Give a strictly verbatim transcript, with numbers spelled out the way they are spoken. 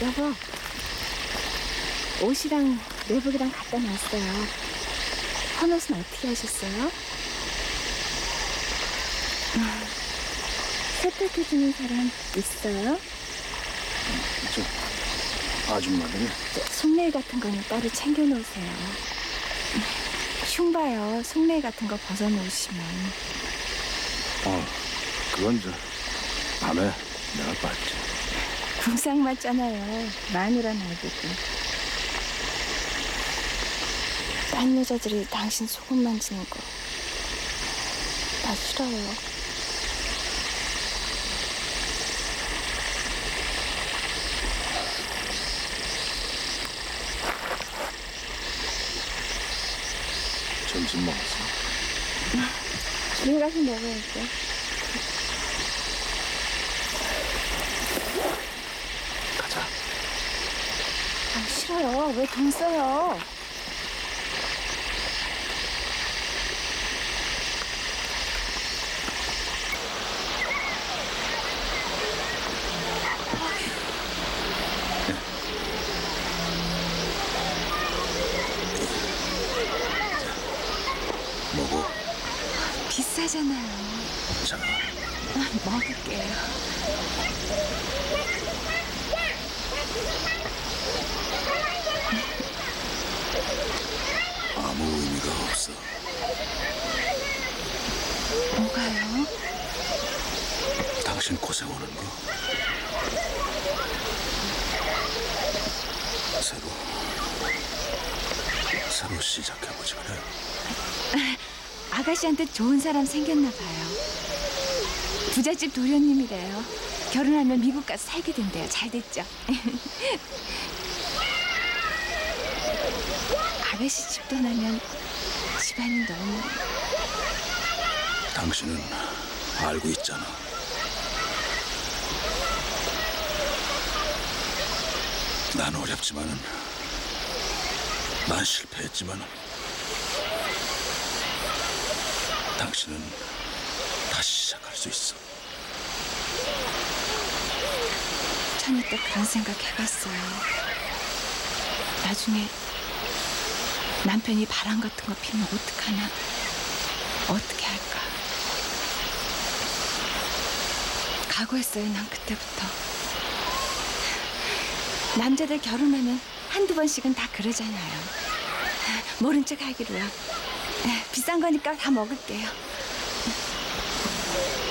여보, 옷이랑 내복이랑 갖다 놨어요. 헌옷은 어떻게 하셨어요? 세탁해주는 사람 있어요? 저 아줌마들이 속내일 같은 거는 따로 챙겨놓으세요. 흉봐요. 속내일 같은 거 벗어놓으시면. 어 그건 저 밤에 내가 봤지. 궁상 맞잖아요. 마누라 나보고. 딴 여자들이 당신 속옷 만지는 거 나 싫어요. 점심 먹었어? 집에 가서 먹어야죠. 가자. 아, 싫어요. 왜 돈 써요? 먹어. 비싸잖아요. 자, 아, 먹을게요. 아무 의미가 없어. 뭐가요? 당신 고생 오는 거. 새로 새로 시작해보지 그래. 아가씨한테 좋은 사람 생겼나 봐요. 부잣집 도련님이래요. 결혼하면 미국 가서 살게 된대요. 잘 됐죠? 아가씨 집 떠나면 집안이 너무... 당신은 알고 있잖아. 난 어렵지만은, 난 실패했지만은, 당신은 다시 시작할 수 있어. 처녀 때 그런 생각 해봤어요. 나중에 남편이 바람 같은 거 피면 어떡하나, 어떻게 할까. 각오했어요, 난 그때부터. 남자들 결혼하면 한두 번씩은 다 그러잖아요. 모른 척 하기로요. 비싼 거니까 다 먹을게요.